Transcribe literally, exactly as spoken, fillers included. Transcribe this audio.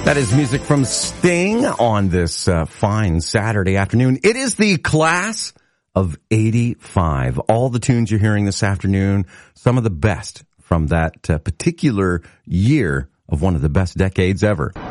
That is music from Sting on this uh, fine Saturday afternoon. It is the class of eighty-five. All the tunes you're hearing this afternoon, some of the best from that uh, particular year of one of the best decades ever.